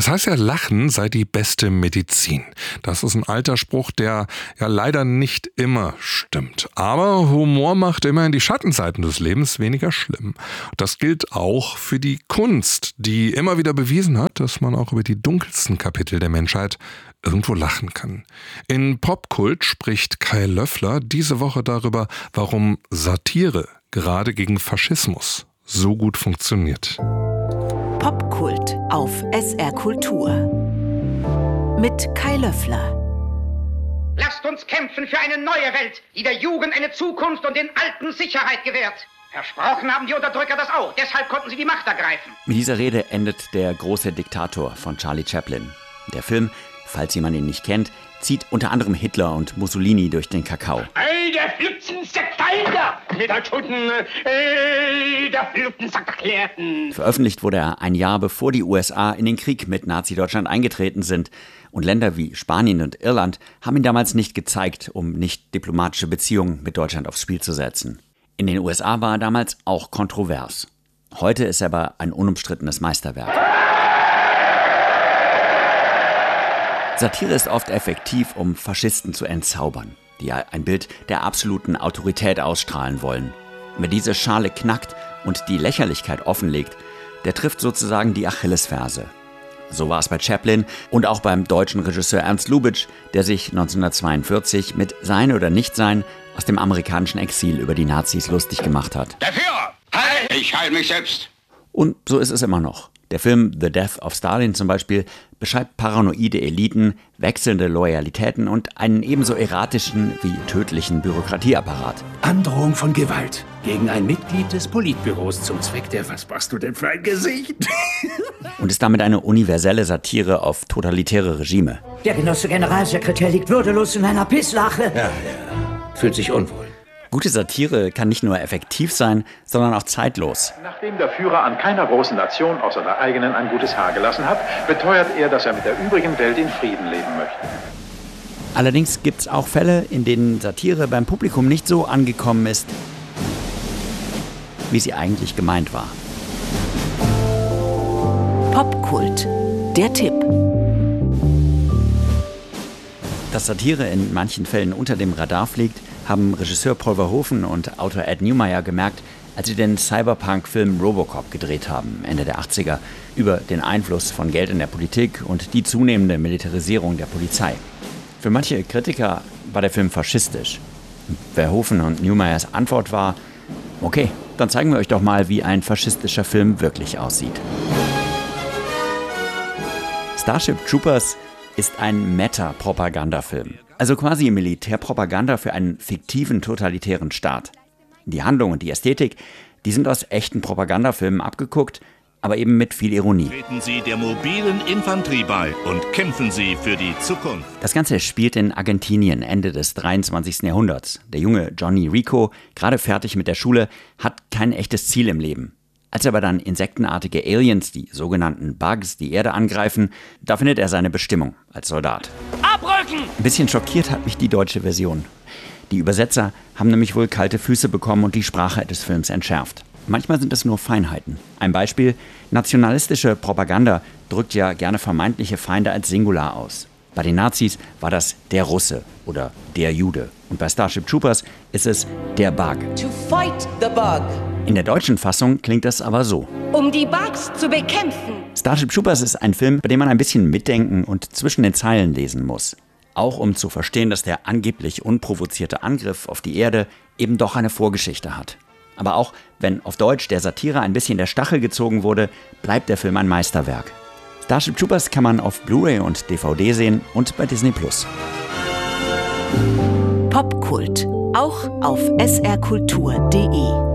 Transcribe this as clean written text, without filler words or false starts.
Es heißt ja, Lachen sei die beste Medizin. Das ist ein alter Spruch, der ja leider nicht immer stimmt. Aber Humor macht immerhin die Schattenseiten des Lebens weniger schlimm. Das gilt auch für die Kunst, die immer wieder bewiesen hat, dass man auch über die dunkelsten Kapitel der Menschheit irgendwo lachen kann. In Popkult spricht Kai Löffler diese Woche darüber, warum Satire gerade gegen Faschismus so gut funktioniert. Popkult auf SR Kultur mit Kai Löffler. Lasst uns kämpfen für eine neue Welt, die der Jugend eine Zukunft und den Alten Sicherheit gewährt. Versprochen haben die Unterdrücker das auch, deshalb konnten sie die Macht ergreifen. Mit dieser Rede endet Der große Diktator von Charlie Chaplin. Der Film, falls jemand ihn nicht kennt, zieht unter anderem Hitler und Mussolini durch den Kakao. Ey, der Flüchtlingssack mit der Toten, der Flüchtlingssack erklärten. Veröffentlicht wurde er ein Jahr bevor die USA in den Krieg mit Nazi-Deutschland eingetreten sind. Und Länder wie Spanien und Irland haben ihn damals nicht gezeigt, um nicht diplomatische Beziehungen mit Deutschland aufs Spiel zu setzen. In den USA war er damals auch kontrovers. Heute ist er aber ein unumstrittenes Meisterwerk. Satire ist oft effektiv, um Faschisten zu entzaubern, die ein Bild der absoluten Autorität ausstrahlen wollen. Wer diese Schale knackt und die Lächerlichkeit offenlegt, der trifft sozusagen die Achillesferse. So war es bei Chaplin und auch beim deutschen Regisseur Ernst Lubitsch, der sich 1942 mit Sein oder Nichtsein aus dem amerikanischen Exil über die Nazis lustig gemacht hat. Der Führer! Heil! Ich heil mich selbst! Und so ist es immer noch. Der Film The Death of Stalin zum Beispiel beschreibt paranoide Eliten, wechselnde Loyalitäten und einen ebenso erratischen wie tödlichen Bürokratieapparat. Androhung von Gewalt gegen ein Mitglied des Politbüros zum Zweck der, was machst du denn für ein Gesicht? Und ist damit eine universelle Satire auf totalitäre Regime. Der Genosse Generalsekretär liegt würdelos in einer Pisslache. Ja. Fühlt sich unwohl. Gute Satire kann nicht nur effektiv sein, sondern auch zeitlos. Nachdem der Führer an keiner großen Nation außer der eigenen ein gutes Haar gelassen hat, beteuert er, dass er mit der übrigen Welt in Frieden leben möchte. Allerdings gibt es auch Fälle, in denen Satire beim Publikum nicht so angekommen ist, wie sie eigentlich gemeint war. Popkult, der Tipp. Dass Satire in manchen Fällen unter dem Radar fliegt, haben Regisseur Paul Verhoeven und Autor Ed Neumeyer gemerkt, als sie den Cyberpunk-Film Robocop gedreht haben, Ende der 80er, über den Einfluss von Geld in der Politik und die zunehmende Militarisierung der Polizei. Für manche Kritiker war der Film faschistisch. Verhoeven und Neumeyers Antwort war: Okay, dann zeigen wir euch doch mal, wie ein faschistischer Film wirklich aussieht. Starship Troopers ist ein Meta-Propagandafilm. Also quasi Militärpropaganda für einen fiktiven totalitären Staat. Die Handlung und die Ästhetik, die sind aus echten Propagandafilmen abgeguckt, aber eben mit viel Ironie. Treten Sie der mobilen Infanterie bei und kämpfen Sie für die Zukunft. Das Ganze spielt in Argentinien Ende des 23. Jahrhunderts. Der junge Johnny Rico, gerade fertig mit der Schule, hat kein echtes Ziel im Leben. Als aber dann insektenartige Aliens, die sogenannten Bugs, die Erde angreifen, da findet er seine Bestimmung als Soldat. Abrücken! Ein bisschen schockiert hat mich die deutsche Version. Die Übersetzer haben nämlich wohl kalte Füße bekommen und die Sprache des Films entschärft. Manchmal sind es nur Feinheiten. Ein Beispiel: nationalistische Propaganda drückt ja gerne vermeintliche Feinde als Singular aus. Bei den Nazis war das der Russe oder der Jude. Und bei Starship Troopers ist es der Bug. To fight the bug. In der deutschen Fassung klingt das aber so: Um die Bugs zu bekämpfen. Starship Troopers ist ein Film, bei dem man ein bisschen mitdenken und zwischen den Zeilen lesen muss. Auch um zu verstehen, dass der angeblich unprovozierte Angriff auf die Erde eben doch eine Vorgeschichte hat. Aber auch wenn auf Deutsch der Satire ein bisschen der Stachel gezogen wurde, bleibt der Film ein Meisterwerk. Starship Troopers kann man auf Blu-ray und DVD sehen und bei Disney+. Popkult, auch auf srkultur.de.